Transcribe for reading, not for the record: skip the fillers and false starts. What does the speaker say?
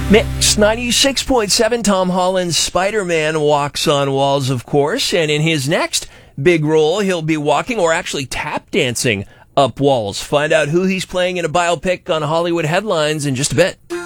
Mix 96.7, Tom Holland's Spider-Man walks on walls, of course, and in his next big role, he'll be walking or actually tap dancing up walls. Find out who he's playing in a biopic on Hollywood Headlines in just a bit.